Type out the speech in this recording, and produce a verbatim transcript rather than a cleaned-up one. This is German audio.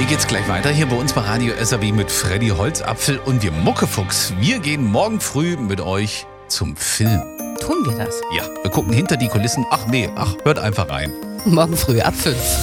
Hier geht's gleich weiter, hier bei uns bei Radio S A B mit Freddy Holzapfel und wir Muckefuchs. Wir gehen morgen früh mit euch zum Film. Tun wir das? Ja, wir gucken hinter die Kulissen. Ach nee, ach, hört einfach rein. Morgen früh ab fünf.